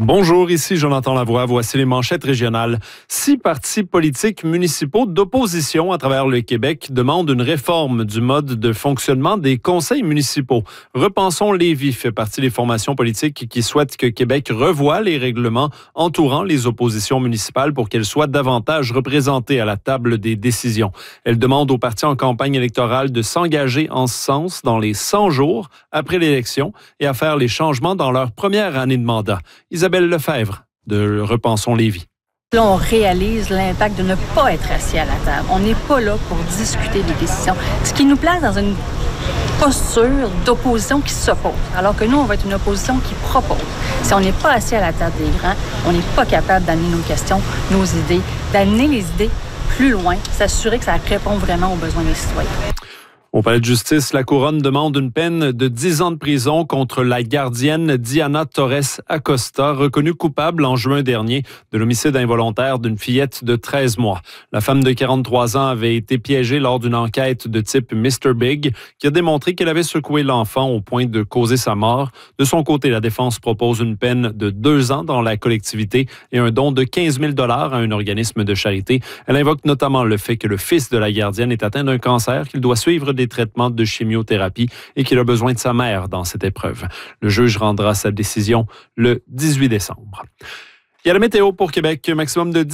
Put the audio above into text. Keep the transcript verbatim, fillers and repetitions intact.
Bonjour, ici Jonathan Lavoie. Voici les manchettes régionales. Six partis politiques municipaux d'opposition à travers le Québec demandent une réforme du mode de fonctionnement des conseils municipaux. Repensons Lévis fait partie des formations politiques qui souhaitent que Québec revoie les règlements entourant les oppositions municipales pour qu'elles soient davantage représentées à la table des décisions. Elle demande aux partis en campagne électorale de s'engager en ce sens dans les cent jours après l'élection et à faire les changements dans leur première année de mandat. Isabelle Lefebvre de Repensons Lévis. Là, on réalise l'impact de ne pas être assis à la table. On n'est pas là pour discuter des décisions. Ce qui nous place dans une posture d'opposition qui s'oppose, alors que nous, on va être une opposition qui propose. Si on n'est pas assis à la table des grands, on n'est pas capable d'amener nos questions, nos idées, d'amener les idées plus loin, s'assurer que ça répond vraiment aux besoins des citoyens. Au palais de justice, la Couronne demande une peine de dix ans de prison contre la gardienne Diana Torres Acosta, reconnue coupable en juin dernier de l'homicide involontaire d'une fillette de treize mois. La femme de quarante-trois ans avait été piégée lors d'une enquête de type mister Big qui a démontré qu'elle avait secoué l'enfant au point de causer sa mort. De son côté, la défense propose une peine de deux ans dans la collectivité et un don de quinze mille dollars à un organisme de charité. Elle invoque notamment le fait que le fils de la gardienne est atteint d'un cancer, qu'il doit suivre des des traitements de chimiothérapie et qu'il a besoin de sa mère dans cette épreuve. Le juge rendra sa décision le dix-huit décembre. Il y a la météo pour Québec, maximum de dix